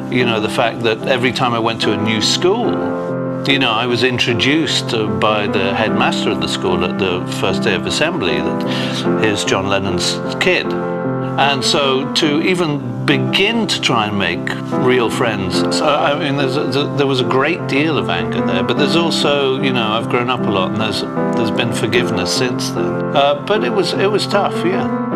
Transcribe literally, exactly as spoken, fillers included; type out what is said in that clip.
You know, the fact that every time I went to a new school, you know, I was introduced uh, by the headmaster of the school at the first day of assembly that here's John Lennon's kid. And so to even begin to try and make real friends, so I mean, there's a, there was a great deal of anger there, but there's also, you know, I've grown up a lot, and there's there's been forgiveness since then. Uh, but it was it was tough, yeah.